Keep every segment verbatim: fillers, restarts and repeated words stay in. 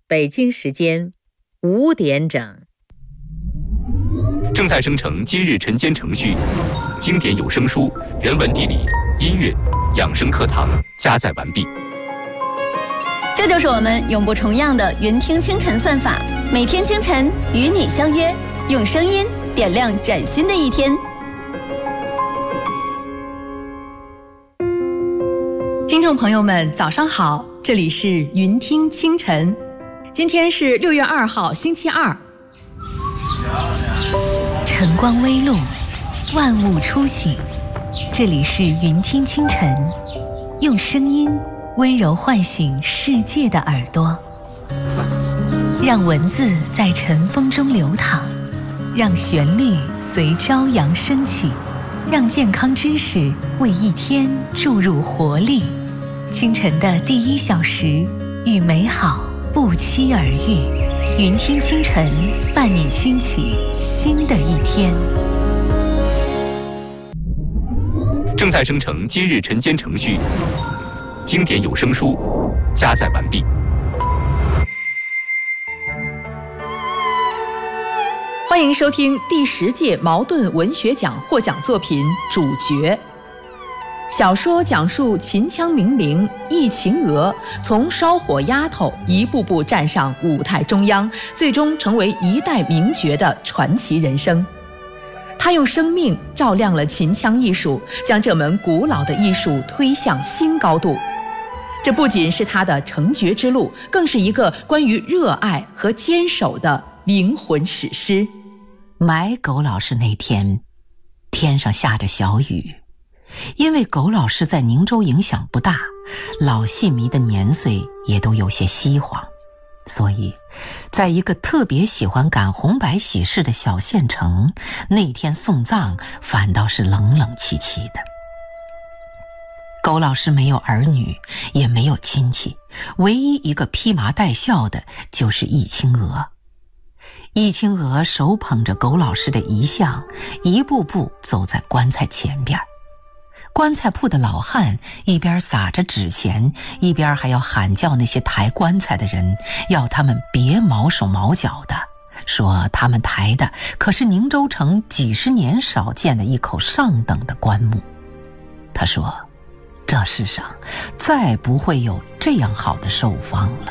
北京时间五点整。 正在生成今日晨间程序，经典有声书、人文地理、音乐、养生课堂加载完毕。 这就是我们永不重样的云听清晨算法，每天清晨与你相约，用声音点亮崭新的一天。 听众朋友们，早上好，这里是云听清晨，今天是六月二号，星期二。 晨光微露，万物初醒，这里是云听清晨，用声音温柔唤醒世界的耳朵，让文字在晨风中流淌，让旋律随朝阳升起，让健康知识为一天注入活力。清晨的第一小时，与美好不期而遇。云听清晨，伴你轻启新的一天。 正在生成今日晨间程序，经典有声书加载完毕。 欢迎收听第十届茅盾文学奖获奖作品《主角》。小说讲述秦腔名伶易秦娥从烧火丫头一步步站上舞台中央，最终成为一代名角的传奇人生。她用生命照亮了秦腔艺术，将这门古老的艺术推向新高度。这不仅是她的成角之路，更是一个关于热爱和坚守的灵魂史诗。 埋狗老师那天，天上下着小雨。因为狗老师在宁州影响不大，老戏迷的年岁也都有些稀黄，所以在一个特别喜欢赶红白喜事的小县城，那天送葬反倒是冷冷清清的。狗老师没有儿女，也没有亲戚，唯一一个披麻戴孝的就是易清娥。易清娥手捧着狗老师的遗像，一步步走在棺材前边。棺材铺的老汉一边撒着纸钱，一边还要喊叫那些抬棺材的人，要他们别毛手毛脚的，说他们抬的可是宁州城几十年少见的一口上等的棺木。他说，这世上再不会有这样好的寿方了。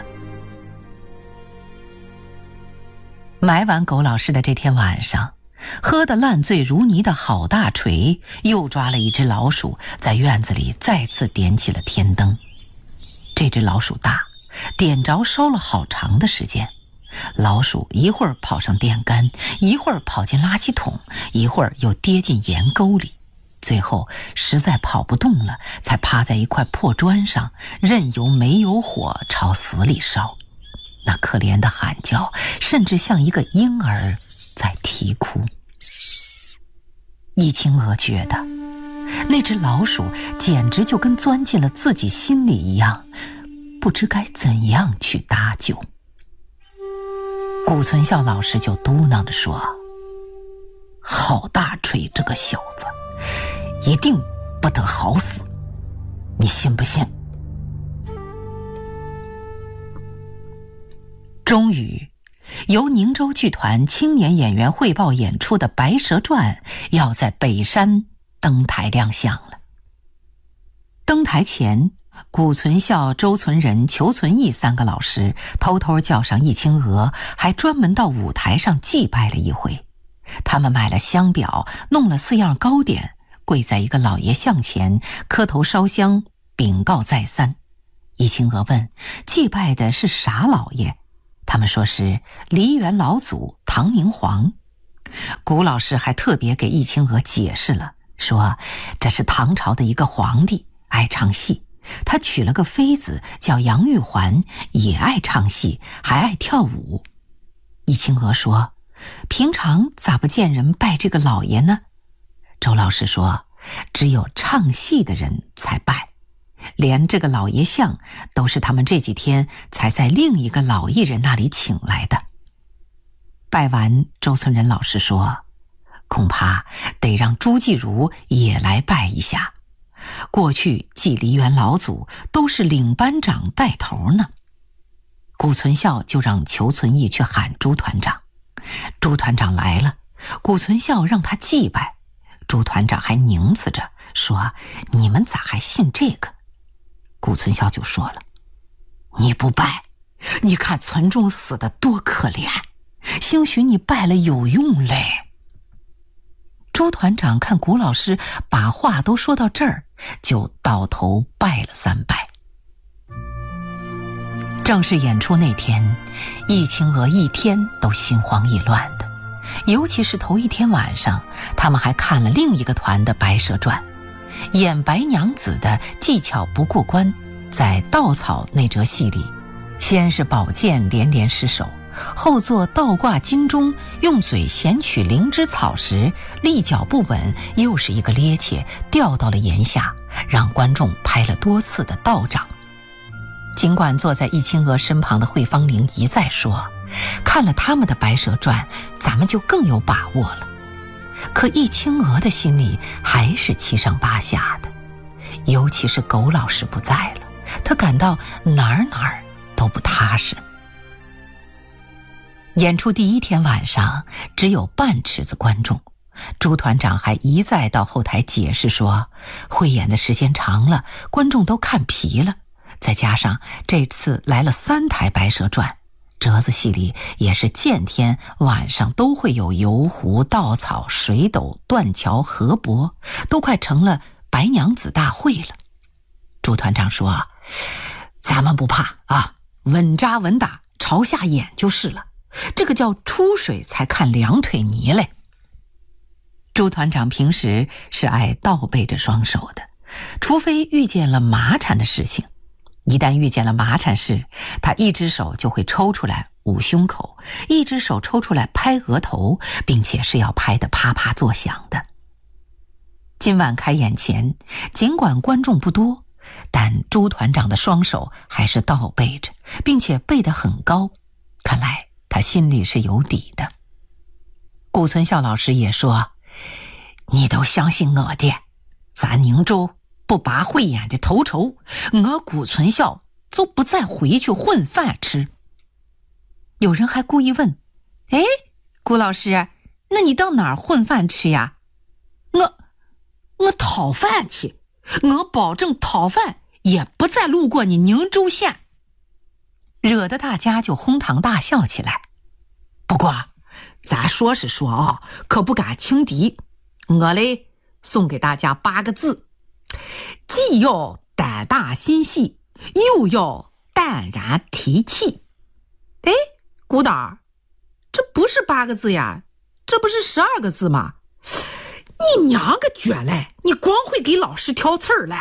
埋完狗老师的这天晚上，喝得烂醉如泥的郝大锤又抓了一只老鼠，在院子里再次点起了天灯。这只老鼠大，点着烧了好长的时间。老鼠一会儿跑上电杆，一会儿跑进垃圾桶，一会儿又跌进盐沟里，最后实在跑不动了，才趴在一块破砖上，任由煤油火朝死里烧。那可怜的喊叫，甚至像一个婴儿在啼哭。易清娥觉得那只老鼠简直就跟钻进了自己心里一样，不知该怎样去搭救。谷存孝老师就嘟囔着说，郝大锤这个小子一定不得好死，你信不信？终于由宁州剧团青年演员汇报演出的《白蛇传》要在北山登台亮相了。登台前，谷存孝、周存仁、裘存义三个老师偷偷叫上易清娥，还专门到舞台上祭拜了一回。他们买了香表，弄了四样糕点，跪在一个老爷像前，磕头烧香，禀告再三。易清娥问，祭拜的是啥老爷？他们说是梨园老祖唐明皇。谷老师还特别给易清娥解释了，说这是唐朝的一个皇帝，爱唱戏，他娶了个妃子叫杨玉环，也爱唱戏，还爱跳舞。易清娥说，平常咋不见人拜这个老爷呢？周老师说，只有唱戏的人才拜，连这个老爷像都是他们这几天才在另一个老艺人那里请来的。拜完，周存仁老师说，恐怕得让朱继儒也来拜一下。过去祭梨园老祖都是领班长带头呢。 谷存孝就让裘存义去喊朱团长。朱团长来了，谷存孝让他祭拜，朱团长还拧刺着说：“你们咋还信这个？”谷存孝就说了：“你不拜，你看存仲死的多可怜，兴许你拜了有用嘞。”朱团长看谷老师把话都说到这儿，就倒头拜了三拜。正式演出那天，易清娥一天都心慌意乱的，尤其是头一天晚上，他们还看了另一个团的《白蛇传》，演白娘子的技巧不过关，在稻草那折戏里，先是宝剑连连失手，后做倒挂金钟，用嘴衔取灵芝草时立脚不稳，又是一个趔趄掉到了檐下，让观众拍了多次的倒掌。尽管坐在易清娥身旁的惠芳玲一再说，看了他们的《白蛇传》，咱们就更有把握了，可易清娥的心里还是七上八下的，尤其是苟老师不在了，她感到哪儿哪儿都不踏实。演出第一天晚上只有半池子观众，朱团长还一再到后台解释说，汇演的时间长了，观众都看疲了，再加上这次来了三台《白蛇传》，折子戏里也是见天晚上都会有游湖、稻草、水斗、断桥、河伯，都快成了白娘子大会了。朱团长说：“咱们不怕啊，稳扎稳打，朝下演就是了。这个叫出水才看两腿泥嘞。”朱团长平时是爱倒背着双手的，除非遇见了麻缠的事情。一旦遇见了麻缠事，他一只手就会抽出来捂胸口，一只手抽出来拍额头，并且是要拍得啪啪作响的。今晚开演前，尽管观众不多，但朱团长的双手还是倒背着，并且背得很高，看来他心里是有底的。谷存孝老师也说：“你都相信我的，咱宁州不拔汇演的头筹，我谷存孝就不再回去混饭吃。”有人还故意问：“哎，谷老师，那你到哪儿混饭吃呀？”“我我讨饭去，我保证讨饭也不再路过你宁州县。”惹得大家就哄堂大笑起来。不过咱说是说啊，可不敢轻敌。我嘞送给大家八个字：既要胆大心细，又要淡然提气。哎，谷导，这不是八个字呀，这不是十二个字吗？你娘个绝嘞，你光会给老师挑刺儿嘞。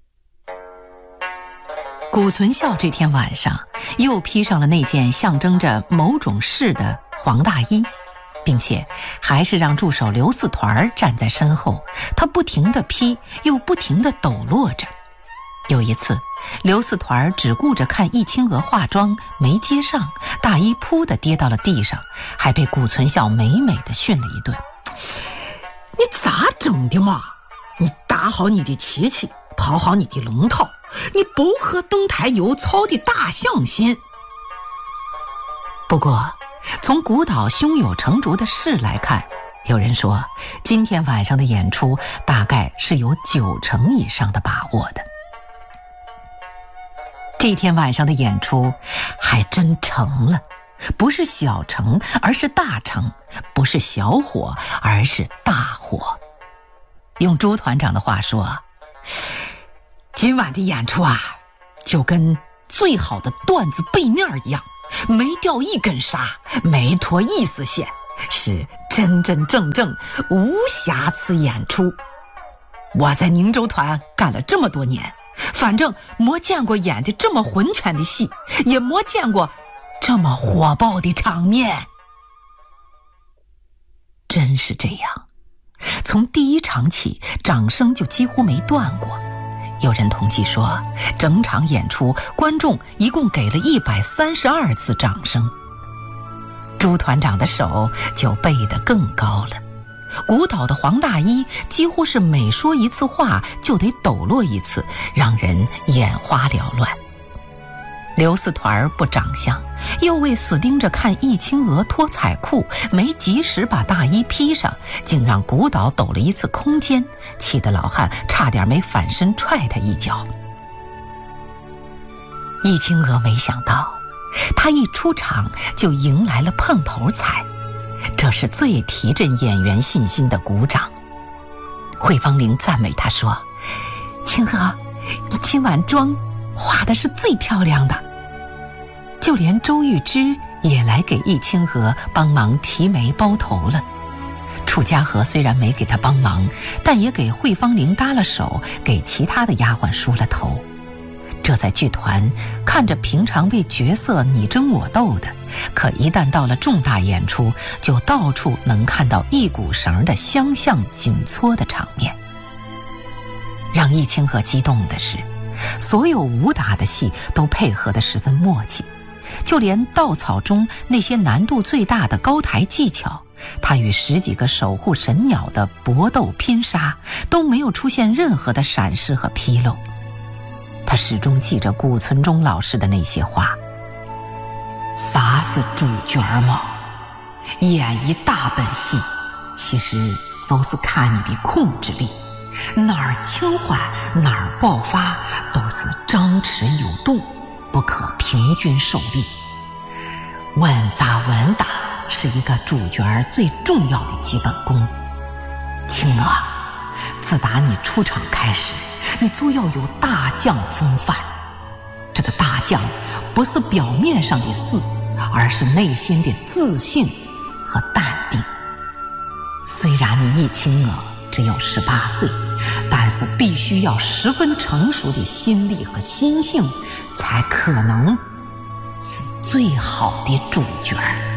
谷存孝这天晚上又披上了那件象征着某种事的黄大衣，并且还是让助手刘四团站在身后，他不停地披，又不停地抖落着。有一次，刘四团只顾着看易清娥化妆没接上，大衣扑地跌到了地上，还被谷存孝美美地训了一顿。你咋整的嘛？你打好你的旗旗，跑好你的龙套，你不和登台有操的大象心。不过从谷导胸有成竹的事来看，有人说今天晚上的演出大概是有九成以上的把握的。这天晚上的演出还真成了，不是小成，而是大成；不是小火，而是大火。用朱团长的话说，今晚的演出啊，就跟最好的段子背面一样，没掉一根纱，没脱一丝线，是真真正正无瑕疵演出。我在宁州团干了这么多年，反正没见过演的这么浑全的戏，也没见过这么火爆的场面。真是这样，从第一场起，掌声就几乎没断过。有人统计说，整场演出观众一共给了一百三十二次掌声。朱团长的手就背得更高了，谷导的黄大衣几乎是每说一次话就得抖落一次，让人眼花缭乱。 刘四团不长相，又为死盯着看易青娥脱彩裤，没及时把大衣披上，竟让鼓捣抖了一次空间，气得老汉差点没反身踹他一脚。易青娥没想到，他一出场就迎来了碰头彩，这是最提振演员信心的鼓掌。惠芳玲赞美他说：“青娥，你今晚妆画的是最漂亮的。”就连周玉芝也来给易青娥帮忙提眉包头了。楚家和虽然没给她帮忙，但也给惠芳玲搭了手，给其他的丫鬟梳了头。这在剧团看着平常为角色你争我斗的，可一旦到了重大演出，就到处能看到一股绳的相向紧搓的场面。让易青娥激动的是，所有武打的戏都配合得十分默契，就连稻草中那些难度最大的高台技巧，他与十几个守护神鸟的搏斗拼杀都没有出现任何的闪失和纰漏。他始终记着顾存忠老师的那些话：啥是主角嘛？演一大本戏，其实就是看你的控制力，哪儿轻缓哪儿爆发，都是张弛有度，不可平均受力。稳扎稳打是一个主角最重要的基本功。青娥，自打你出场开始，你就要有大将风范。这个大将不是表面上的事，而是内心的自信和淡定。虽然你易青娥只有十八岁，但是必须要十分成熟的心力和心性，才可能是最好的主角。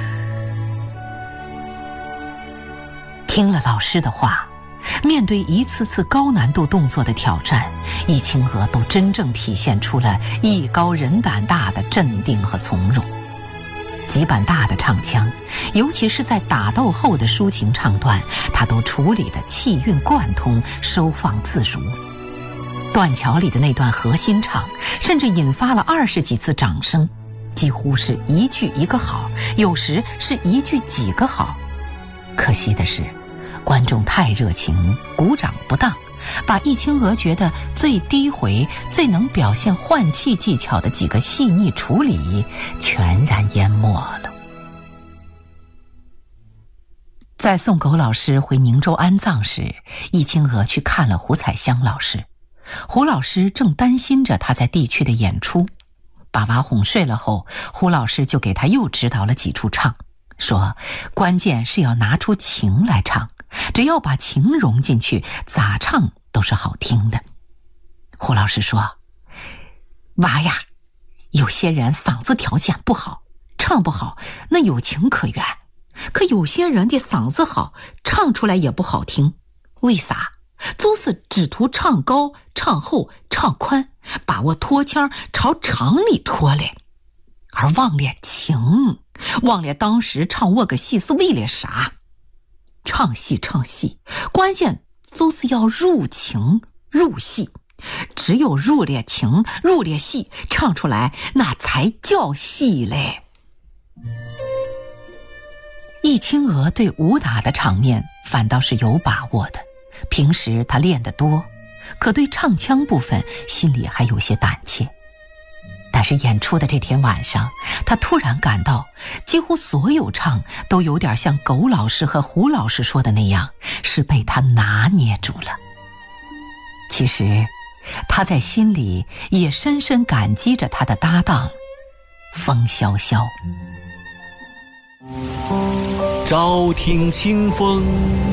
听了老师的话，面对一次次高难度动作的挑战，易青娥都真正体现出了艺高人胆大的镇定和从容。几板大的唱腔，尤其是在打斗后的抒情唱段，他都处理得气韵贯通，收放自如。断桥里的那段核心唱，甚至引发了二十几次掌声，几乎是一句一个好，有时是一句几个好。可惜的是，观众太热情，鼓掌不当，把易青娥觉得最低回、最能表现换气技巧的几个细腻处理全然淹没了。在送狗老师回宁州安葬时，易青娥去看了胡彩香老师。胡老师正担心着他在地区的演出，把娃哄睡了后，胡老师就给他又指导了几处唱，说关键是要拿出情来唱，只要把情融进去，咋唱都是好听的。胡老师说，娃呀，有些人嗓子条件不好，唱不好，那有情可原，可有些人的嗓子好，唱出来也不好听。为啥？就是只图唱高、唱厚、唱宽，把我拖腔朝场里拖来，而忘了情，忘了当时唱我个戏是为了啥。唱戏唱戏，关键就是要入情入戏，只有入了情入了戏，唱出来那才叫戏嘞。易青娥对武打的场面反倒是有把握的，平时她练得多，可对唱腔部分心里还有些胆怯。但是演出的这天晚上，他突然感到几乎所有唱都有点像狗老师和胡老师说的那样，是被他拿捏住了。其实他在心里也深深感激着他的搭档风萧萧。 朝听清风